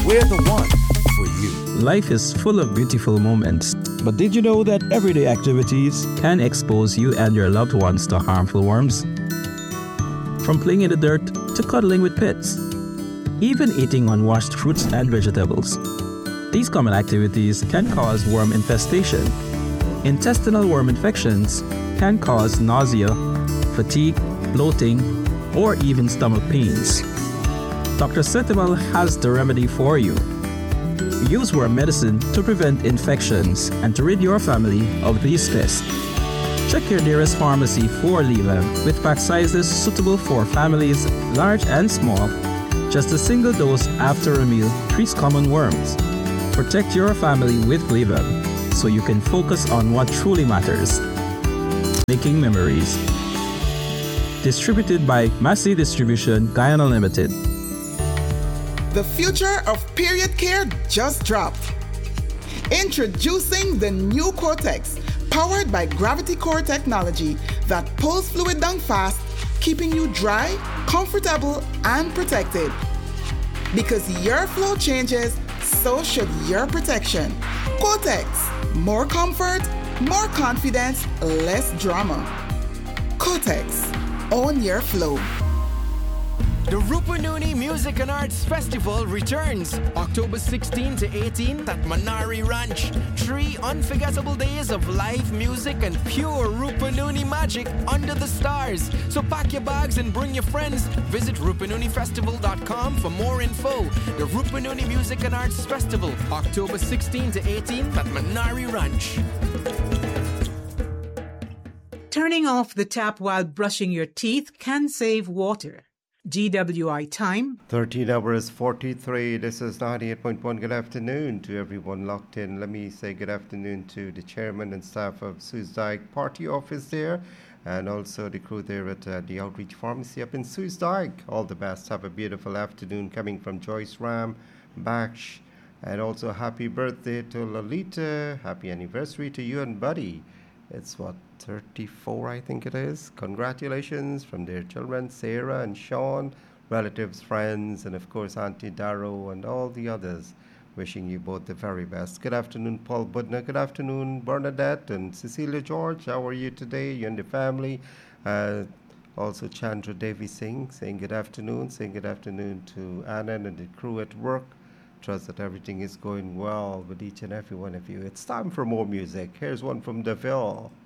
We're the one for you. Life is full of beautiful moments, but did you know that everyday activities can expose you and your loved ones to harmful worms? From playing in the dirt to cuddling with pets, even eating unwashed fruits and vegetables. These common activities can cause worm infestation. Intestinal worm infections can cause nausea, fatigue, bloating, or even stomach pains. Dr. Setival has the remedy for you. Use worm medicine to prevent infections and to rid your family of these pests. Check your nearest pharmacy for Levem with pack sizes suitable for families large and small. Just a single dose after a meal treats common worms. Protect your family with Levem so you can focus on what truly matters. Making memories. Distributed by Massey Distribution, Guyana Limited. The future of period care just dropped. Introducing the new Cortex, powered by Gravity Core technology that pulls fluid down fast, keeping you dry, comfortable, and protected. Because your flow changes, so should your protection. Cortex, more comfort, more confidence, less drama. Cortex, own your flow. The Rupununi Music and Arts Festival returns October 16 to 18 at Manari Ranch. 3 unforgettable days of live music and pure Rupununi magic under the stars. So pack your bags and bring your friends. Visit rupununifestival.com for more info. The Rupununi Music and Arts Festival, October 16 to 18 at Manari Ranch. Turning off the tap while brushing your teeth can save water. GWI time 13 hours 43. This is 98.1. Good afternoon to everyone locked in. Let me say good afternoon to the chairman and staff of Suez Dyke Party Office there, and also the crew there at the Outreach Pharmacy up in Suez Dyke. All the best. Have a beautiful afternoon coming from Joyce Ram, Baksh, and also happy birthday to Lolita. Happy anniversary to you and Buddy. It's 34, I think it is. Congratulations from their children, Sarah and Sean, relatives, friends, and of course Auntie Darrow and all the others. Wishing you both the very best. Good afternoon, Paul Budner. Good afternoon, Bernadette and Cecilia George. How are you today? You and the family. Also Chandra Devi Singh saying good afternoon. Saying good afternoon to Anand and the crew at work. Trust that everything is going well with each and every one of you. It's time for more music. Here's one from DeVille.